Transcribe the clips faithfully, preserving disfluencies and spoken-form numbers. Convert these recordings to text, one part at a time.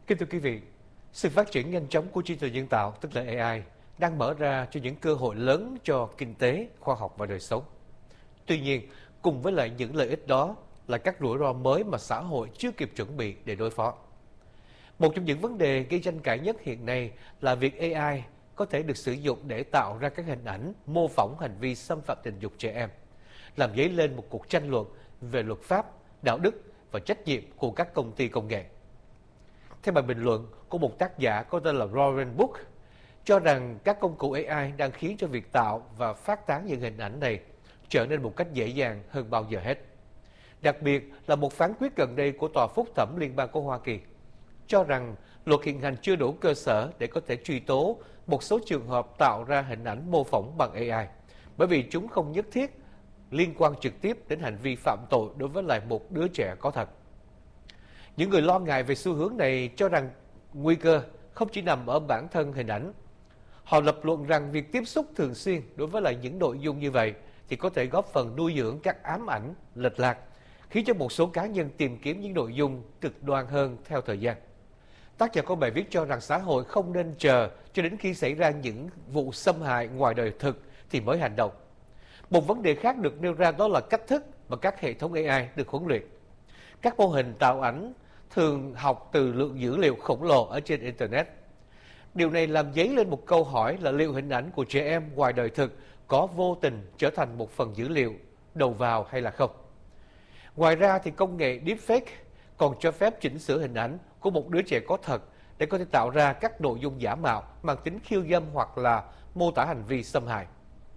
Kính thưa quý vị, sự phát triển nhanh chóng của trí tuệ nhân tạo, tức là A I, đang mở ra cho những cơ hội lớn cho kinh tế, khoa học và đời sống. Tuy nhiên, cùng với lại những lợi ích đó là các rủi ro mới mà xã hội chưa kịp chuẩn bị để đối phó. Một trong những vấn đề gây tranh cãi nhất hiện nay là việc A I có thể được sử dụng để tạo ra các hình ảnh mô phỏng hành vi xâm phạm tình dục trẻ em, làm dấy lên một cuộc tranh luận về luật pháp, đạo đức và trách nhiệm của các công ty công nghệ. Theo bài bình luận của một tác giả có tên là Lauren Book, cho rằng các công cụ A I đang khiến cho việc tạo và phát tán những hình ảnh này trở nên một cách dễ dàng hơn bao giờ hết. Đặc biệt là một phán quyết gần đây của Tòa Phúc thẩm Liên bang của Hoa Kỳ cho rằng luật hiện hành chưa đủ cơ sở để có thể truy tố một số trường hợp tạo ra hình ảnh mô phỏng bằng A I, bởi vì chúng không nhất thiết liên quan trực tiếp đến hành vi phạm tội đối với lại một đứa trẻ có thật. Những người lo ngại về xu hướng này cho rằng nguy cơ không chỉ nằm ở bản thân hình ảnh. Họ lập luận rằng việc tiếp xúc thường xuyên đối với lại những nội dung như vậy thì có thể góp phần nuôi dưỡng các ám ảnh, lệch lạc, khiến cho một số cá nhân tìm kiếm những nội dung cực đoan hơn theo thời gian. Tác giả của bài viết cho rằng xã hội không nên chờ cho đến khi xảy ra những vụ xâm hại ngoài đời thực thì mới hành động. Một vấn đề khác được nêu ra đó là cách thức mà các hệ thống A I được huấn luyện. Các mô hình tạo ảnh thường học từ lượng dữ liệu khổng lồ ở trên Internet. Điều này làm dấy lên một câu hỏi là liệu hình ảnh của trẻ em ngoài đời thực có vô tình trở thành một phần dữ liệu đầu vào hay là không. Ngoài ra thì công nghệ Deepfake còn cho phép chỉnh sửa hình ảnh của một đứa trẻ có thật để có thể tạo ra các nội dung giả mạo mang tính khiêu dâm hoặc là mô tả hành vi xâm hại.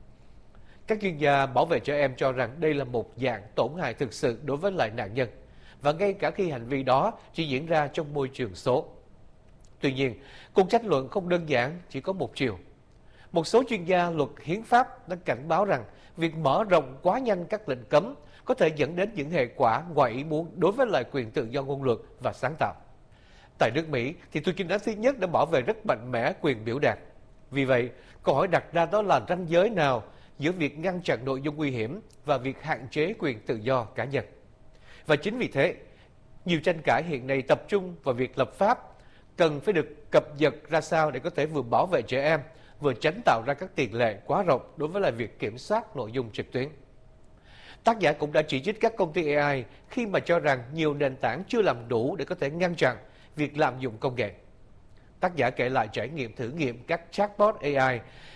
Các chuyên gia bảo vệ trẻ em cho rằng đây là một dạng tổn hại thực sự đối với lại nạn nhân, và ngay cả khi hành vi đó chỉ diễn ra trong môi trường số. Tuy nhiên, cuộc tranh luận không đơn giản chỉ có một chiều. Một số chuyên gia luật hiến pháp đã cảnh báo rằng việc mở rộng quá nhanh các lệnh cấm có thể dẫn đến những hệ quả ngoài ý muốn đối với lại quyền tự do ngôn luận và sáng tạo. Tại nước Mỹ thì tù chính án thứ nhất đã bảo vệ rất mạnh mẽ quyền biểu đạt. Vì vậy, câu hỏi đặt ra đó là ranh giới nào giữa việc ngăn chặn nội dung nguy hiểm và việc hạn chế quyền tự do cá nhân. Và chính vì thế, nhiều tranh cãi hiện nay tập trung vào việc lập pháp cần phải được cập nhật ra sao để có thể vừa bảo vệ trẻ em, vừa tránh tạo ra các tiền lệ quá rộng đối với lại việc kiểm soát nội dung trực tuyến. Tác giả cũng đã chỉ trích các công ty A I khi mà cho rằng nhiều nền tảng chưa làm đủ để có thể ngăn chặn việc lạm dụng công nghệ. Tác giả kể lại trải nghiệm thử nghiệm các chatbot A I